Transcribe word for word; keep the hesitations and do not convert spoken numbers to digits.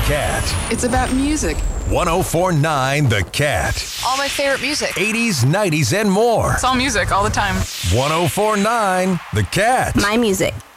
Cat. It's about music. ten forty-nine The Cat. All my favorite music. eighties, nineties, and more. It's all music all the time. ten forty-nine The Cat. My music.